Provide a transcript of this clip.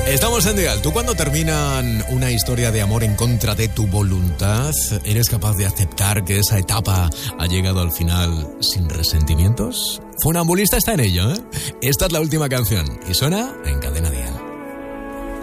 Estamos en Dial. ¿Tú cuando terminan una historia de amor en contra de tu voluntad, eres capaz de aceptar que esa etapa ha llegado al final sin resentimientos? Funambulista está en ello, ¿eh? Esta es la última canción y suena en Cadena Dial.